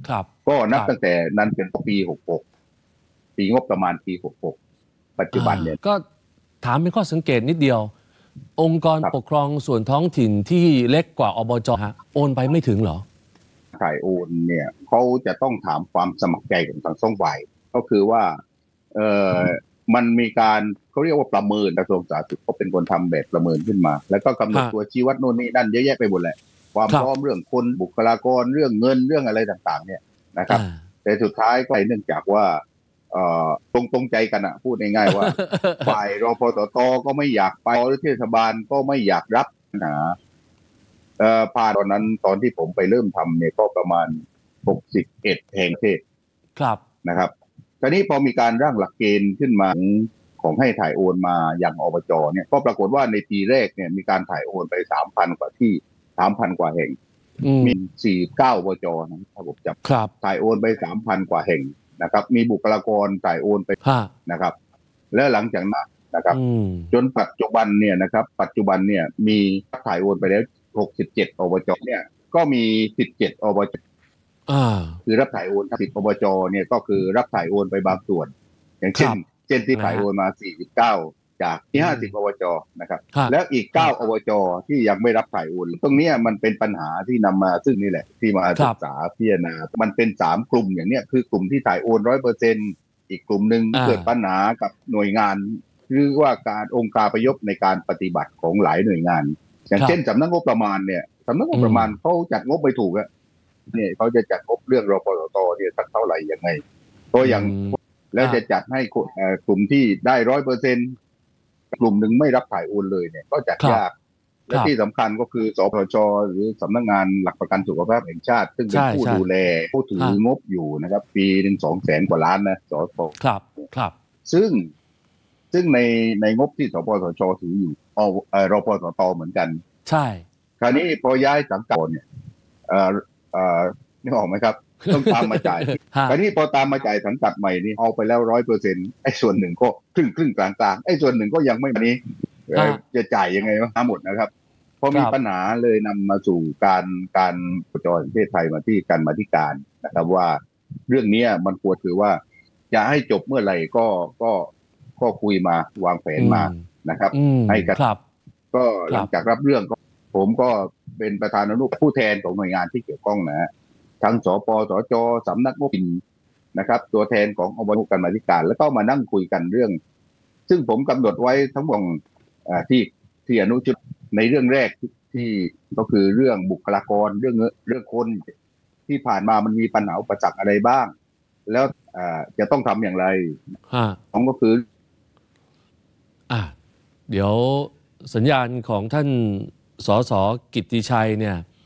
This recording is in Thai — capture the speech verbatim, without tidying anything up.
ครับก็นัครับบตั้งแต่นั้นเป็นปีหกหกปีงบประมาณปีหกหกปัจจุอ่าบันเนี่ยก็ถามเป็นข้อสังเกตนิดเดียวองค์กรครับปกครองส่วนท้องถิ่นที่เล็กกว่าอบจฮะโอนไปไม่ถึงเหรอถ่ายโอนเนี่ยเขาจะต้องถามความสมัครใจของทั้งสองฝ่ายก็คือว่าเออมันมีการเขาเรียกว่าประเมินกระทรวงสาธารณสุขเขาเป็นคนทำแบบประเมินขึ้นมาแล้วก็กำหนดฮะตัวชี้วัดโน่นนี่นั่นเยอะแยะไปหมดแหละความครับพร้อมเรื่องคนบุคลากรเรื่องเงินเรื่องอะไรต่างๆเนี่ยนะครับอ่าแต่สุดท้ายก็เนื่องจากว่าเอ่อตรงตรงใจกันอะพูดง่ายๆว่าฝ่ายรพสตก็ไม่อยากไปหรือเทศบาลก็ไม่อยากรับปัญหา เอ่อผ่านตอนนั้นตอนที่ผมไปเริ่มทำเนี่ยก็ประมาณหกสิบเอ็ดแห่งประเทศครับนะครับคราวนี้พอมีการร่างหลักเกณฑ์ขึ้นมาของให้ถ่ายโอนมาอย่างอบจเนี่ยก็ปรากฏว่าในปีแรกเนี่ยมีการถ่ายโอนไปสามพันกว่าที่สามพันกว่าแห่งอืมมีสี่เก้าอบจนะถ้าผมจครับำถ่ายโอนไปสามพันกว่าแห่งนะครับมีบุคลากรถ่ายโอนไปฮะนะครับแล้วหลังจากนั้นนะครับอืมจนปัจจุบันเนี่ยนะครับปัจจุบันเนี่ยมีถ่ายโอนไปแล้วหกสิบเจ็ดอบจเนี่ยก็มีสิบเจ็ดอบจอ่าคือรับถ่ายโอนสิบอบจเนี่ยก็คือรับถ่ายโอนไปบางส่วนอย่างเช่นครับเช่นที่นะฮะถ่ายโอนมาสี่สิบเก้าจากที่อืมห้าสิบอบจนะครับฮะแล้วอีกฮะเก้าอบจที่ยังไม่รับถ่ายโอนตรงเนี้ยมันเป็นปัญหาที่นำมาซึ่งนี่แหละที่มาครับศึกษาพิจารณามันเป็นสามกลุ่มอย่างเนี้ยคือกลุ่มที่ถ่ายโอนร้อยเปอร์เซ็นต์อีกกลุ่มหนึ่งอ่าเกิดปัญหากับหน่วยงานหรือว่าการองค์การประยบในการปฏิบัติของหลายหน่วยงานอย่างครับเช่นสำนักงบประมาณเนี่ยสำนักงบอืมประมาณเขาจัดงบไม่ถูกอะเนี่ยเขาจะจัดงบเรื่องรพสตเนี่ยสักเท่าไหร่ยังไงตัวอือย่างมแล้วฮะจะจัดให้คนเอ่อกลุ่มที่ได้ร้อยเปอร์เซ็นต์กลุ่มหนึ่งไม่รับถ่ายโอนเลยเนี่ยก็จัดครับยากคและรับที่สำคัญก็คือสพชหรือสำนักงานหลักประกันสุขภาพแห่งชาติซึ่งเป็นใช่ผู้ใช่ดูแลผู้ถือฮะงบอยู่นะครับปีหนึ่งสองแสนกว่าล้านนะสพครับครับซึ่งซึ่งในในงบที่สปสชถืออยู่เอาเอ่อรพสตเหมือนกันใช่คราวนี้พอย้ายสังกัดเนี่ยเอ่อเอ่อนึกออกไหมครับต้องตามมาจ่ายฮะคราวนี้พอตามมาจ่ายสังกัดใหม่นี่เอาไปแล้วร้อยเปอร์เซ็นต์ไอ้ส่วนหนึ่งก็ครึ่งครึ่งกลางกลางไอ้ส่วนหนึ่งก็ยังไม่มานี้เอ่ฮะอจะจ่ายยังไงวะทั้งหมดนะครับพอครับมีปัญหาเลยนำมาสู่การการประจรประเทศไทยมาที่การมาธิการนะครับว่าเรื่องนี้มันควรคือว่าจะให้จบเมื่อไหร่ก็ก็ก็คุยมาวางแผนอืมมานะครับอืมให้กันครับก็ครับหลังจากรับเรื่องก็ผมก็เป็นประธานอนุผู้แทนของหน่วยงานที่เกี่ยวข้องนะฮะทั้งสปสจสำนักงบนะครับตัวแทนของอบจการมาธิการแล้วก็มานั่งคุยกันเรื่องซึ่งผมกำหนดไว้ทั้งหมดอ่าที่ที่อนุชุดในเรื่องแรกที่ก็คือเรื่องบุคลากรเรื่องเรื่องคนที่ผ่านมามันมีปัญหาอุปสรรคอะไรบ้างแล้วอ่าจะต้องทำอย่างไรฮะสองก็คืออ่ะเดี๋ยวสัญญาณของท่านสสกิตติชัยเนี่ย